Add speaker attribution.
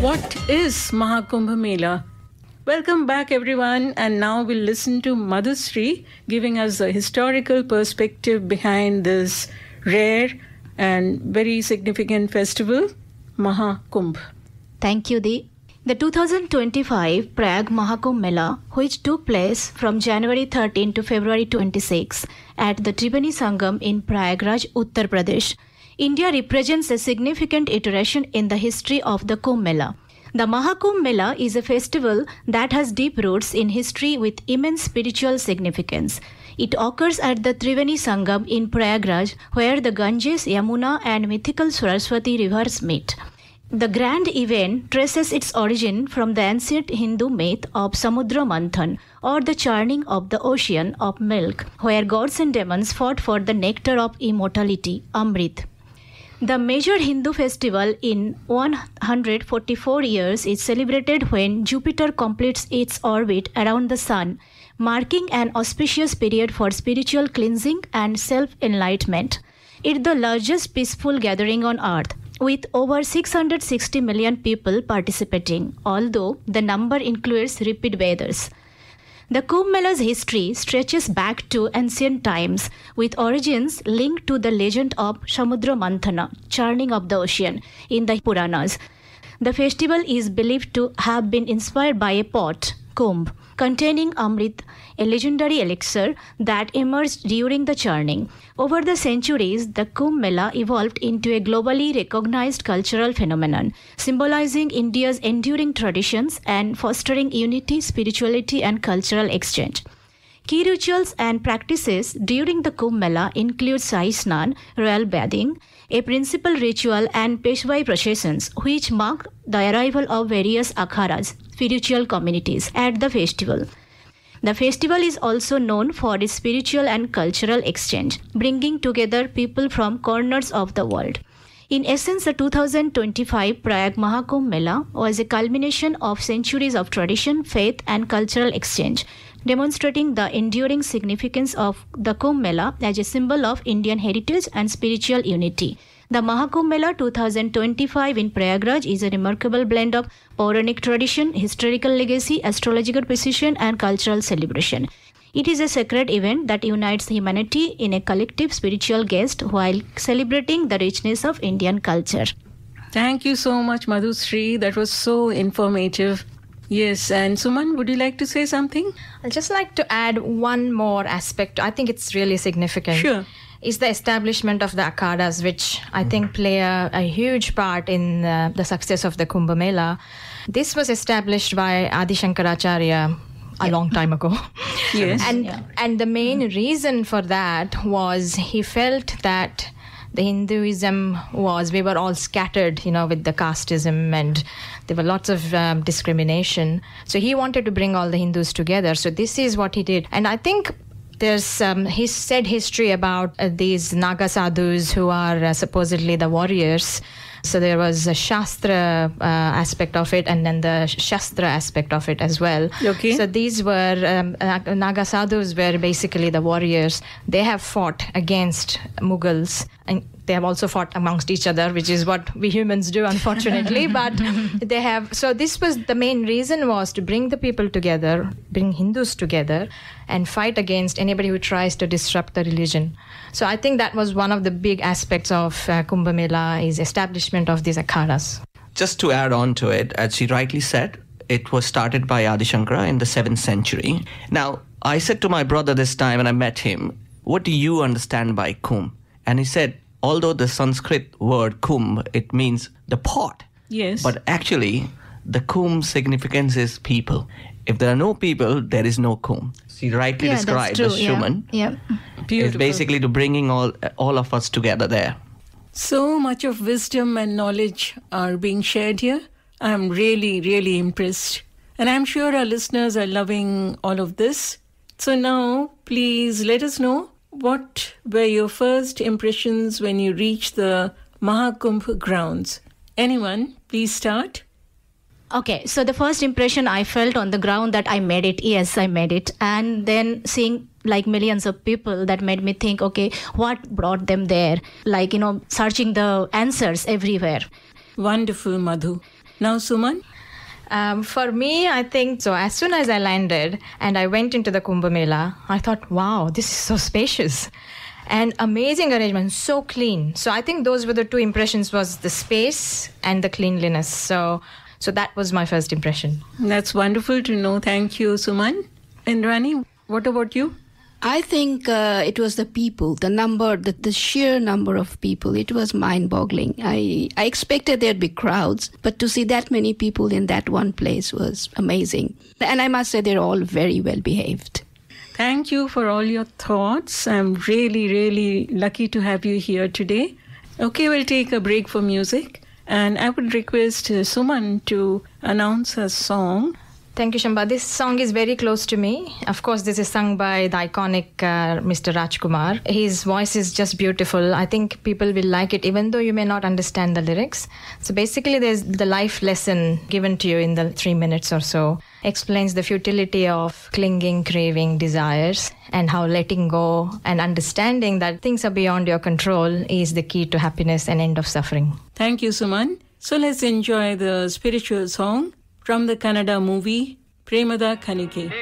Speaker 1: What is Mahakumbh Mela? Welcome back, everyone. And now we'll listen to Madhusri giving us a historical perspective behind this rare and very significant festival, Mahakumbh.
Speaker 2: Thank you, Di. The 2025 Prague Mahakumbh Mela, which took place from January 13 to February 26 at the Tribhuvan Sangam in Prayagraj, Uttar Pradesh, India represents a significant iteration in the history of the Kumbh Mela. The Mahakumbh Mela is a festival that has deep roots in history with immense spiritual significance. It occurs at the Tribhuvan Sangam in Prayagraj, where the Ganges, Yamuna and mythical Saraswati rivers meet. The grand event traces its origin from the ancient Hindu myth of Samudra Manthan, or the churning of the ocean of milk, where gods and demons fought for the nectar of immortality, Amrit. The major Hindu festival in 144 years is celebrated when Jupiter completes its orbit around the Sun, marking an auspicious period for spiritual cleansing and self-enlightenment. It is the largest peaceful gathering on Earth, with over 660 million people participating, although the number includes repeat weathers. The Kumbh Mela's history stretches back to ancient times, with origins linked to the legend of Samudra Manthana, churning of the ocean, in the Puranas. The festival is believed to have been inspired by a pot, kumbh, containing Amrit, a legendary elixir that emerged during the churning. Over the centuries, the Kumbh Mela evolved into a globally recognized cultural phenomenon, symbolizing India's enduring traditions and fostering unity, spirituality, and cultural exchange. Key rituals and practices during the Kumbh Mela include Sai Snan, royal bathing, a principal ritual, and Peshwai processions, which mark the arrival of various akharas, spiritual communities, at the festival. The festival is also known for its spiritual and cultural exchange, bringing together people from corners of the world. In essence, the 2025 Prague Mahakumbh Mela was a culmination of centuries of tradition, faith, and cultural exchange, demonstrating the enduring significance of the Kumbh Mela as a symbol of Indian heritage and spiritual unity. The Mahakumbh Mela 2025 in Prayagraj is a remarkable blend of Puranic tradition, historical legacy, astrological precision, and cultural celebration. It is a sacred event that unites humanity in a collective spiritual gest while celebrating the richness of Indian culture.
Speaker 1: Thank you so much, Madhusri. That was so informative. Yes, and Suman, would you like to say something?
Speaker 3: I'd just like to add one more aspect. I think it's really significant.
Speaker 1: Sure.
Speaker 3: Is the establishment of the akhadas, which I think play a huge part in the success of the Kumbh Mela. This was established by Adi Shankaracharya a long time ago.
Speaker 1: Yes.
Speaker 3: And the main reason for that was he felt that the Hinduism we were all scattered, with the casteism, and there were lots of discrimination. So he wanted to bring all the Hindus together. So this is what he did. And I think there's he said history about these Naga sadhus who are supposedly the warriors. So there was a Shastra aspect of it, and then the Shastra aspect of it as well.
Speaker 1: Okay.
Speaker 3: So these were, Naga sadhus were basically the warriors. They have fought against Mughals, and they have also fought amongst each other, which is what we humans do, unfortunately. But they have, so this was the main reason, was to bring the people together, bring Hindus together, and fight against anybody who tries to disrupt the religion. So I think that was one of the big aspects of Kumbh Mela, is establishment of these akhadas.
Speaker 4: Just to add on to it, as she rightly said, it was started by Adi Shankara in the 7th century. Now, I said to my brother this time when I met him, what do you understand by Kumbh? And he said, although the Sanskrit word Kumbh, it means the pot.
Speaker 1: Yes.
Speaker 4: But actually, the Kumbh significance is people. If there are no people, there is no Kumbh. She rightly described the Shuman.
Speaker 2: Yeah.
Speaker 4: It's basically to bringing all of us together there.
Speaker 1: So much of wisdom and knowledge are being shared here. I'm really, really impressed. And I'm sure our listeners are loving all of this. So now, please let us know, what were your first impressions when you reached the Mahakumbh grounds? Anyone, please start.
Speaker 2: Okay, so the first impression I felt on the ground that I made it. Yes, I made it. And then seeing like millions of people, that made me think, okay, what brought them there? Like, searching the answers everywhere.
Speaker 1: Wonderful, Madhu. Now, Suman?
Speaker 3: For me, I think so. As soon as I landed and I went into the Kumbh Mela, I thought, wow, this is so spacious and amazing arrangement, so clean. So I think those were the two impressions, was the space and the cleanliness. So that was my first impression.
Speaker 1: That's wonderful to know. Thank you, Suman. And Rani, what about you?
Speaker 5: I think it was the people, the sheer number of people. It was mind-boggling. I expected there'd be crowds, but to see that many people in that one place was amazing. And I must say they're all very well behaved.
Speaker 1: Thank you for all your thoughts. I'm really, really lucky to have you here today. Okay, we'll take a break for music. And I would request Suman to announce a song.
Speaker 3: Thank you, Shamba. This song is very close to me. Of course, this is sung by the iconic Mr. Rajkumar. His voice is just beautiful. I think people will like it, even though you may not understand the lyrics. So basically, there's the life lesson given to you in the 3 minutes or so. Explains the futility of clinging, craving, desires, and how letting go and understanding that things are beyond your control is the key to happiness and end of suffering.
Speaker 1: Thank you, Suman. So let's enjoy the spiritual song from the Kannada movie Premada Kanike.